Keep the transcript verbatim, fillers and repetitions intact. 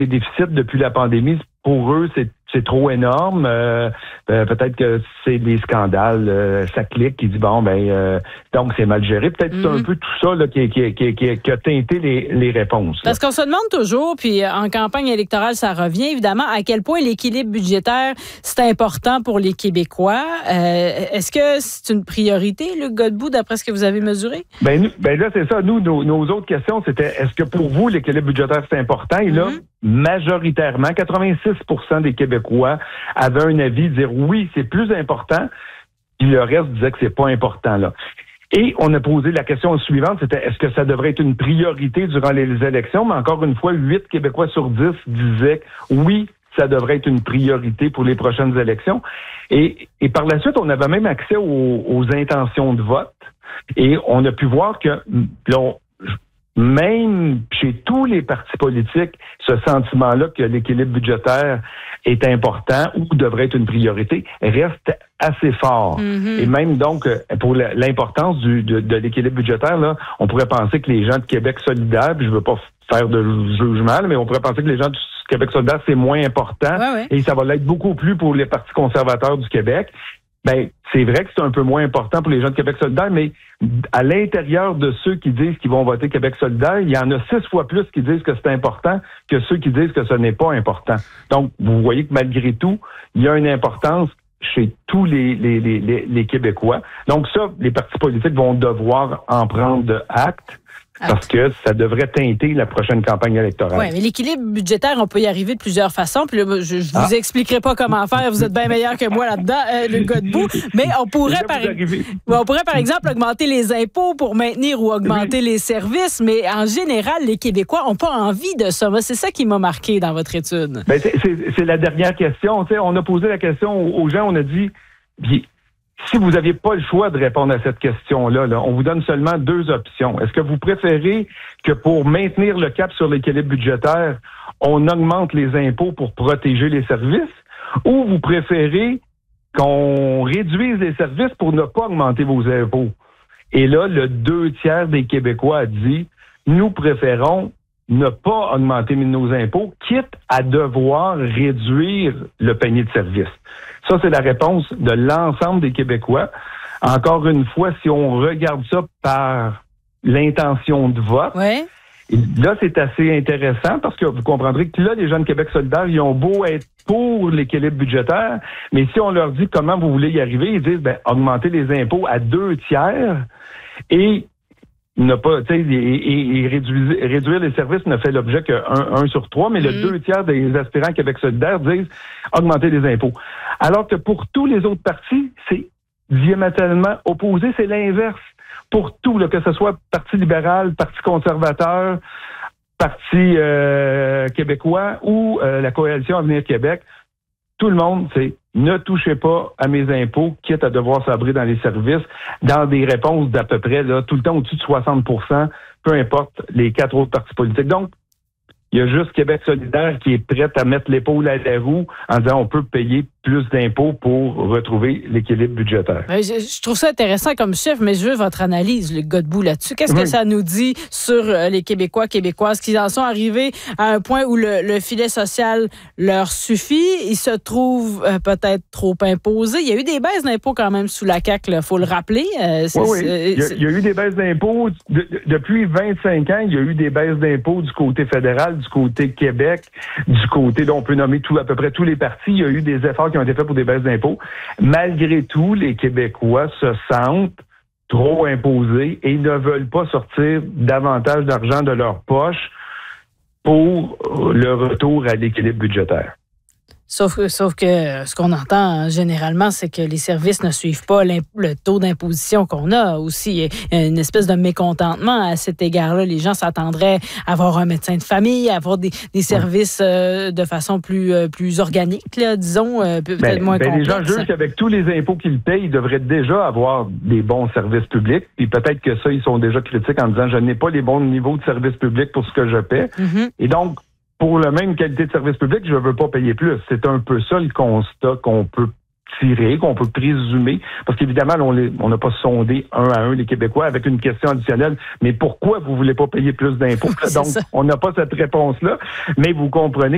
les déficits depuis la pandémie, pour eux, c'est, c'est trop énorme. Euh, euh, peut-être que c'est des scandales. Euh, ça clique, qui dit, bon, ben, euh, donc c'est mal géré. Peut-être que c'est un peu tout ça là, qui, qui, qui, qui, qui a teinté les, les réponses. Là. Parce qu'on se demande toujours, puis en campagne électorale, ça revient évidemment, à quel point l'équilibre budgétaire, c'est important pour les Québécois. Euh, est-ce que c'est une priorité, Luc Godbout, d'après ce que vous avez mesuré? Ben, nous, ben là, c'est ça. Nous, nos, nos autres questions, c'était, est-ce que pour vous, l'équilibre budgétaire, c'est important? Et là, mm-hmm. majoritairement, quatre-vingt-six pour cent des Québécois avaient un avis de dire oui, c'est plus important, puis le reste disait que c'est pas important, là. Et on a posé la question suivante, c'était est-ce que ça devrait être une priorité durant les élections? Mais encore une fois, huit Québécois sur dix disaient que oui, ça devrait être une priorité pour les prochaines élections. Et, et par la suite, on avait même accès aux, aux intentions de vote. Et on a pu voir que là, on, même chez tous les partis politiques, ce sentiment-là que l'équilibre budgétaire est important ou devrait être une priorité reste assez fort. Mm-hmm. Et même donc, pour l'importance du, de, de l'équilibre budgétaire, là, on pourrait penser que les gens de Québec solidaire, puis je veux pas faire de jugement, mais on pourrait penser que les gens du Québec solidaire, c'est moins important. Ouais, ouais. Et ça va l'être beaucoup plus pour les partis conservateurs du Québec. Ben, c'est vrai que c'est un peu moins important pour les gens de Québec solidaire, mais à l'intérieur de ceux qui disent qu'ils vont voter Québec solidaire, il y en a six fois plus qui disent que c'est important que ceux qui disent que ce n'est pas important. Donc, vous voyez que malgré tout, il y a une importance chez tous les, les, les, les, les Québécois. Donc ça, les partis politiques vont devoir en prendre acte. Parce que ça devrait teinter la prochaine campagne électorale. Oui, mais l'équilibre budgétaire, on peut y arriver de plusieurs façons. Puis là, je ne vous ah. expliquerai pas comment faire. Vous êtes bien meilleur que moi là-dedans, euh, Luc Godbout. Mais on pourrait, par... on pourrait, par exemple, augmenter les impôts pour maintenir ou augmenter oui. les services. Mais en général, les Québécois n'ont pas envie de ça. C'est ça qui m'a marqué dans votre étude. Ben, c'est, c'est, c'est la dernière question. T'sais, on a posé la question aux gens. On a dit... Si vous n'aviez pas le choix de répondre à cette question-là, là, on vous donne seulement deux options. Est-ce que vous préférez que pour maintenir le cap sur l'équilibre budgétaire, on augmente les impôts pour protéger les services? Ou vous préférez qu'on réduise les services pour ne pas augmenter vos impôts? Et là, le deux tiers des Québécois a dit, nous préférons ne pas augmenter nos impôts, quitte à devoir réduire le panier de services. Ça, c'est la réponse de l'ensemble des Québécois. Encore une fois, si on regarde ça par l'intention de vote, ouais. là, c'est assez intéressant parce que vous comprendrez que là, les gens de Québec solidaire, ils ont beau être pour l'équilibre budgétaire, mais si on leur dit comment vous voulez y arriver, ils disent, ben, augmenter les impôts à deux tiers et n'a pas, tu sais, et, et, et réduire, réduire les services ne fait l'objet qu'un un sur trois, mais mmh. le deux tiers des aspirants Québec solidaire disent augmenter les impôts. Alors que pour tous les autres partis, c'est diamétralement opposé, c'est l'inverse. Pour tout, là, que ce soit Parti libéral, Parti conservateur, Parti euh, québécois ou euh, la Coalition Avenir Québec, tout le monde, c'est ne touchez pas à mes impôts, quitte à devoir sabrer dans les services, dans des réponses d'à peu près, là, tout le temps au-dessus de soixante pour cent, peu importe les quatre autres partis politiques. Donc, il y a juste Québec solidaire qui est prêt à mettre l'épaule à la roue en disant on peut payer plus d'impôts pour retrouver l'équilibre budgétaire. Je, je trouve ça intéressant comme chiffre, mais je veux votre analyse, Luc Godbout, là-dessus. Qu'est-ce oui. que ça nous dit sur les Québécois, Québécoises qui en sont arrivés à un point où le, le filet social leur suffit? Ils se trouvent euh, peut-être trop imposés. Il y a eu des baisses d'impôts quand même sous la C A Q, il faut le rappeler. Euh, c'est, oui, oui. Il y, a, il y a eu des baisses d'impôts. De, de, depuis vingt-cinq ans, il y a eu des baisses d'impôts du côté fédéral, du côté Québec, du côté, là, on peut nommer tout, à peu près tous les partis. Il y a eu des efforts qui ont été faits pour des baisses d'impôts. Malgré tout, les Québécois se sentent trop imposés et ne veulent pas sortir davantage d'argent de leur poche pour le retour à l'équilibre budgétaire. Sauf, sauf que ce qu'on entend généralement, c'est que les services ne suivent pas le taux d'imposition qu'on a aussi. Il y a une espèce de mécontentement à cet égard-là. Les gens s'attendraient à avoir un médecin de famille, à avoir des, des services euh, de façon plus, euh, plus organique, là, disons, euh, peut-être ben, moins ben, complexe. Les gens jugent qu'avec tous les impôts qu'ils payent, ils devraient déjà avoir des bons services publics. Puis peut-être que ça, ils sont déjà critiques en disant « je n'ai pas les bons niveaux de services publics pour ce que je paie mm-hmm. ». Et donc, pour la même qualité de service public, je ne veux pas payer plus. C'est un peu ça le constat qu'on peut tirer, qu'on peut présumer. Parce qu'évidemment, on n'a pas sondé un à un les Québécois avec une question additionnelle. Mais pourquoi vous ne voulez pas payer plus d'impôts? Donc, ça. On n'a pas cette réponse-là. Mais vous comprenez